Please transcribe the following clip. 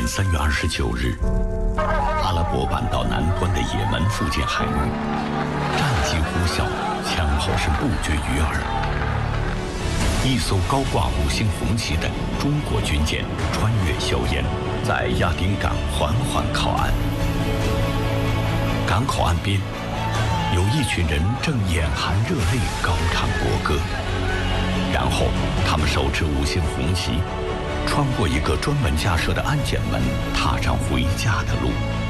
年3月29日，阿拉伯半岛南端的也门附近海域，战机呼啸，枪炮声不绝于耳。一艘高挂5星红旗的中国军舰穿越硝烟，在亚丁港缓缓靠岸。港口岸边，有一群人正眼含热泪高唱国歌，然后他们手持5星红旗，穿过一个专门架设的安检门，踏上回家的路。